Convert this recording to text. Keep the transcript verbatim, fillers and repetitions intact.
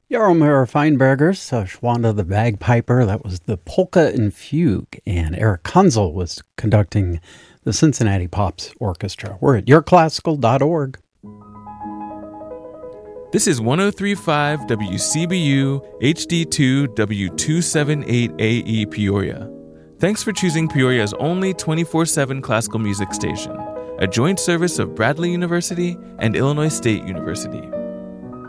Jaromir Feinberger's uh, Schwanda the Bagpiper. That was the Polka and Fugue. And Eric Kunzel was conducting the Cincinnati Pops Orchestra. We're at your classical dot org. This is one oh three point five W C B U H D two W two seventy-eight A E Peoria. Thanks for choosing Peoria's only twenty-four seven classical music station, a joint service of Bradley University and Illinois State University.